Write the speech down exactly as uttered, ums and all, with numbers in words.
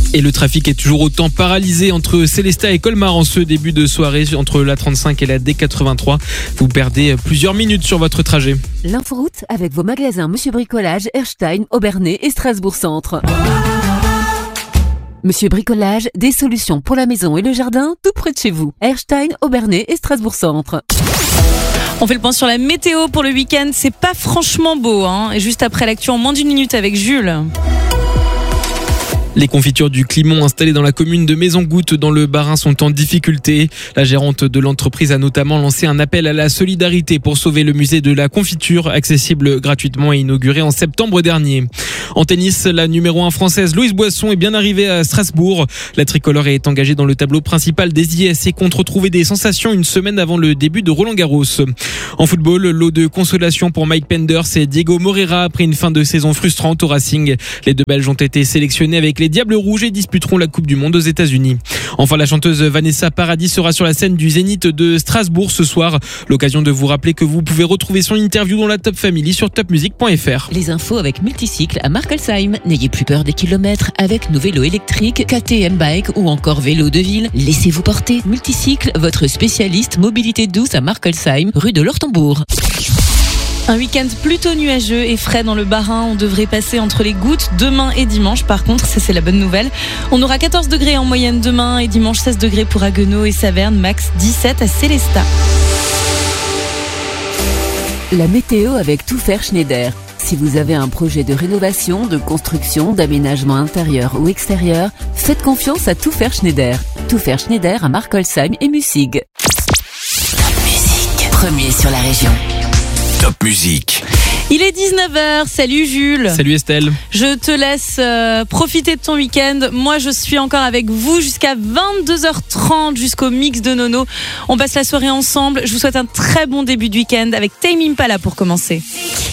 Et le trafic est toujours autant paralysé entre Célestat et Colmar en ce début de soirée entre la trente-cinq et la D quatre-vingt-trois. Vous perdez plusieurs minutes sur votre trajet. L'inforoute avec vos magasins Monsieur Bricolage, Erstein, Obernai et Strasbourg Centre. Monsieur Bricolage, des solutions pour la maison et le jardin tout près de chez vous. Erstein, Obernai et Strasbourg Centre. On fait le point sur la météo pour le week-end. C'est pas franchement beau, hein. Et juste après l'actu en moins d'une minute avec Jules. Les confitures du Climont installées dans la commune de Maison-Goutte dans le Bas-Rhin sont en difficulté. La gérante de l'entreprise a notamment lancé un appel à la solidarité pour sauver le musée de la confiture, accessible gratuitement et inauguré en septembre dernier. En tennis, la numéro un française Louise Boisson est bien arrivée à Strasbourg. La tricolore est engagée dans le tableau principal des I S et compte retrouver des sensations une semaine avant le début de Roland-Garros. En football, lot de consolation pour Mike Penders et Diego Moreira après une fin de saison frustrante au Racing. Les deux Belges ont été sélectionnés avec les Diables Rouges et disputeront la Coupe du Monde aux États-Unis. Enfin, la chanteuse Vanessa Paradis sera sur la scène du Zénith de Strasbourg ce soir. L'occasion de vous rappeler que vous pouvez retrouver son interview dans la Top Family sur top music point f r. Les infos avec Multicycle à Markelsheim. N'ayez plus peur des kilomètres avec nos vélos électriques, K T M Bike ou encore vélos de ville. Laissez-vous porter. Multicycle, votre spécialiste mobilité douce à Markelsheim, rue de l'Ortembourg. Un week-end plutôt nuageux et frais dans le Bas-Rhin. On devrait passer entre les gouttes demain et dimanche. Par contre, ça c'est la bonne nouvelle. On aura quatorze degrés en moyenne demain et dimanche seize degrés pour Haguenau et Saverne, max dix-sept à Célestat. La météo avec Tout Faire Schneider. Si vous avez un projet de rénovation, de construction, d'aménagement intérieur ou extérieur, faites confiance à Tout Faire Schneider. Tout Faire Schneider à Markelsheim et Mussig. Top Music, premier sur la région. Top Music. Il est dix-neuf heures, salut Jules. Salut Estelle. Je te laisse euh, profiter de ton week-end. Moi je suis encore avec vous jusqu'à vingt-deux heures trente jusqu'au mix de Nono. On passe la soirée ensemble. Je vous souhaite un très bon début de week-end avec Tame Impala pour commencer.